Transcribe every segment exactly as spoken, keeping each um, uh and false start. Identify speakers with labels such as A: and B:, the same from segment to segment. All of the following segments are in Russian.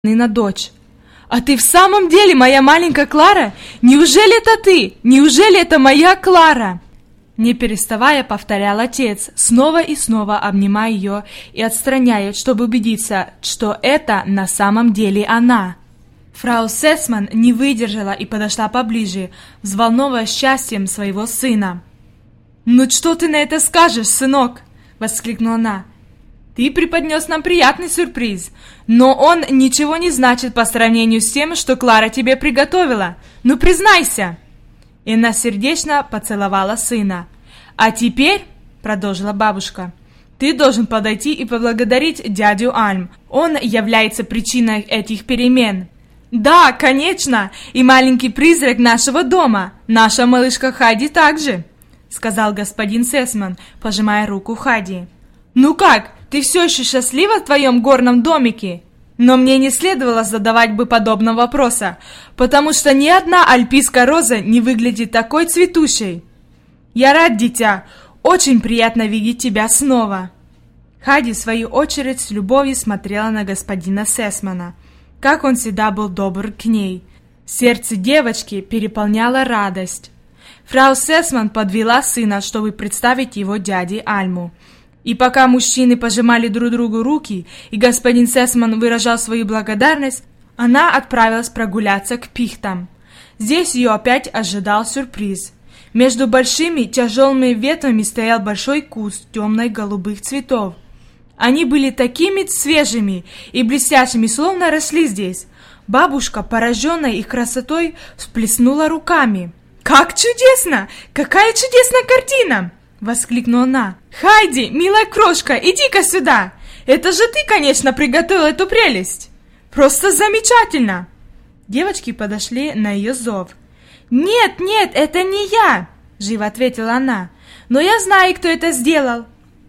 A: на дочь. «А ты в самом деле моя маленькая Клара? Неужели это ты? Неужели это моя Клара?» Не переставая, повторял отец, снова и снова обнимая ее и отстраняя, чтобы убедиться, что это на самом деле она. Фрау Сесман не выдержала и подошла поближе, взволнованная счастьем своего сына. «Ну что ты на это скажешь, сынок?» — воскликнула она. «Ты преподнес нам приятный сюрприз, но он ничего не значит по сравнению с тем, что Клара тебе приготовила. Ну, признайся!» И она сердечно поцеловала сына. «А теперь, — продолжила бабушка, — ты должен подойти и поблагодарить дядю Альм. Он является причиной этих перемен». «Да, конечно, и маленький призрак нашего дома, наша малышка Хади также», — сказал господин Сесман, пожимая руку Хади. «Ну как, ты все еще счастлива в твоем горном домике?» Но мне не следовало задавать бы подобного вопроса, потому что ни одна альпийская роза не выглядит такой цветущей. «Я рад, дитя, очень приятно видеть тебя снова». Хади, в свою очередь, с любовью смотрела на господина Сесмана. Как он всегда был добр к ней. Сердце девочки переполняла радость. Фрау Сесман подвела сына, чтобы представить его дяде Альму. И пока мужчины пожимали друг другу руки, и господин Сесман выражал свою благодарность, она отправилась прогуляться к пихтам. Здесь ее опять ожидал сюрприз. Между большими тяжелыми ветвями стоял большой куст темно-голубых цветов. Они были такими свежими и блестящими, словно росли здесь. Бабушка, пораженная их красотой, всплеснула руками. «Как чудесно! Какая чудесная картина!» — воскликнула она. «Хайди, милая крошка, иди-ка сюда! Это же ты, конечно, приготовила эту прелесть! Просто замечательно!» Девочки подошли на ее зов. «Нет, нет, это не я!» — живо ответила она. «Но я знаю, кто это сделал!»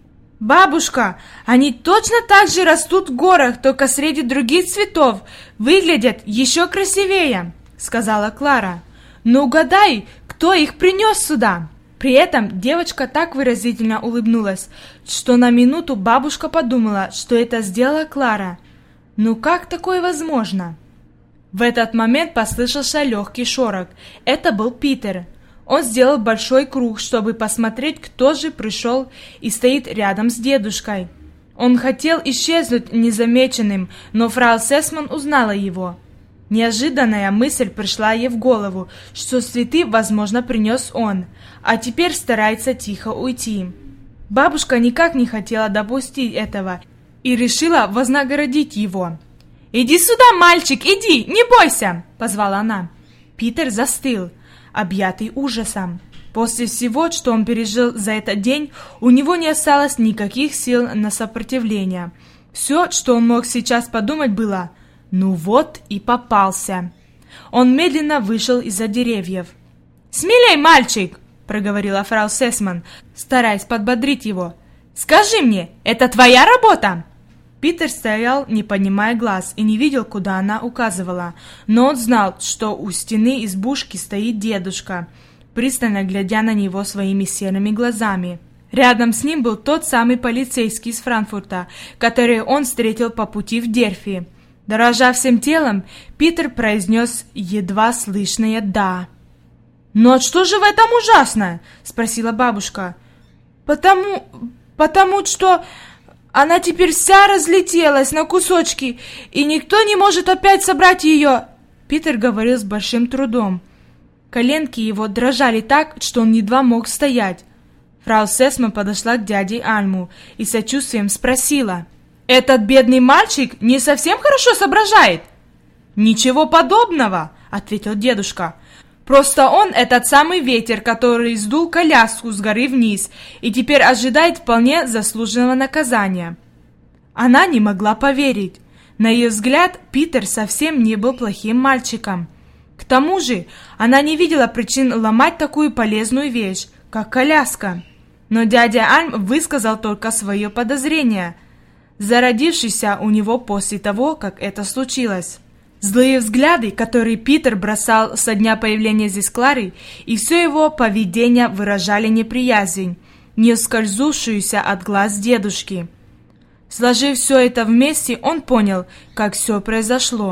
A: «Бабушка, они точно так же растут в горах, только среди других цветов, выглядят еще красивее!» — сказала Клара. «Ну угадай, кто их принес сюда?» При этом девочка так выразительно улыбнулась, что на минуту бабушка подумала, что это сделала Клара. Ну как такое возможно? В этот момент послышался легкий шорох. Это был Питер. Он сделал большой круг, чтобы посмотреть, кто же пришел и стоит рядом с дедушкой. Он хотел исчезнуть незамеченным, но фрау Сесман узнала его. Неожиданная мысль пришла ей в голову, что цветы, возможно, принес он, а теперь старается тихо уйти. Бабушка никак не хотела допустить этого и решила вознаградить его. «Иди сюда, мальчик, иди, не бойся!» — позвала она. Питер застыл, объятый ужасом. После всего, что он пережил за этот день, у него не осталось никаких сил на сопротивление. Все, что он мог сейчас подумать, было: «Ну вот и попался». Он медленно вышел из-за деревьев. «Смелей, мальчик!» — проговорила фрау Сесман, стараясь подбодрить его. «Скажи мне, это твоя работа?» Питер стоял, не поднимая глаз, и не видел, куда она указывала, но он знал, что у стены избушки стоит дедушка, пристально глядя на него своими серыми глазами. Рядом с ним был тот самый полицейский из Франкфурта, который он встретил по пути в Дерфи. Дрожа всем телом, Питер произнес едва слышное «да». «Но что же в этом ужасно?» — спросила бабушка. «Потому... потому что она теперь вся разлетелась на кусочки, и никто не может опять собрать ее!» Питер говорил с большим трудом. Коленки его дрожали так, что он едва мог стоять. Фрау Сесман подошла к дяде Альму и сочувствием спросила: «Этот бедный мальчик не совсем хорошо соображает?» «Ничего подобного», — ответил дедушка. «Просто он этот самый ветер, который сдул коляску с горы вниз и теперь ожидает вполне заслуженного наказания». Она не могла поверить. На ее взгляд, Питер совсем не был плохим мальчиком. К тому же, она не видела причин ломать такую полезную вещь, как коляска. Но дядя Альм высказал только свое подозрение, зародившийся у него после того, как это случилось. Злые взгляды, которые Питер бросал со дня появления здесь Клары, и все его поведение выражали неприязнь, не ускользнувшуюся от глаз дедушки. Сложив все это вместе, он понял, как все произошло.